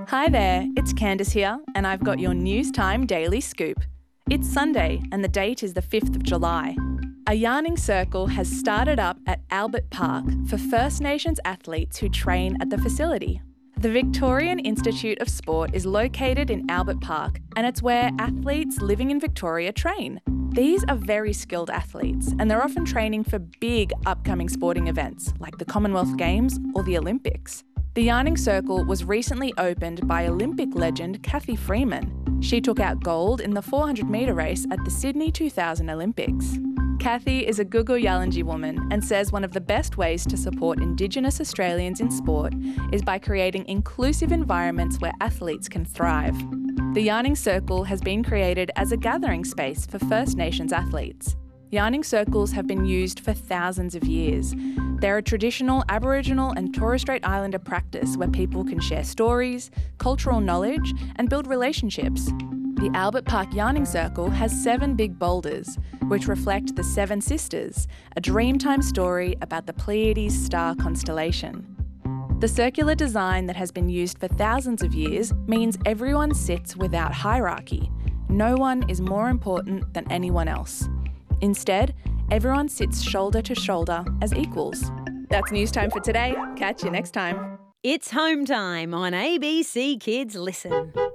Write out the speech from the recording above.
Hi there, it's Candice here, and I've got your News Time Daily Scoop. It's Sunday, and the date is the 5th of July. A yarning circle has started up at Albert Park for First Nations athletes who train at the facility. The Victorian Institute of Sport is located in Albert Park, and it's where athletes living in Victoria train. These are very skilled athletes, and they're often training for big upcoming sporting events like the Commonwealth Games or the Olympics. The Yarning Circle was recently opened by Olympic legend Cathy Freeman. She took out gold in the 400-metre race at the Sydney 2000 Olympics. Cathy is a Gugu Yalanji woman and says one of the best ways to support Indigenous Australians in sport is by creating inclusive environments where athletes can thrive. The Yarning Circle has been created as a gathering space for First Nations athletes. Yarning circles have been used for thousands of years. They're a traditional Aboriginal and Torres Strait Islander practice where people can share stories, cultural knowledge, and build relationships. The Albert Park Yarning Circle has 7 big boulders, which reflect the Seven Sisters, a Dreamtime story about the Pleiades star constellation. The circular design that has been used for thousands of years means everyone sits without hierarchy. No one is more important than anyone else. Instead, everyone sits shoulder to shoulder as equals. That's News Time for today. Catch you next time. It's home time on ABC Kids Listen.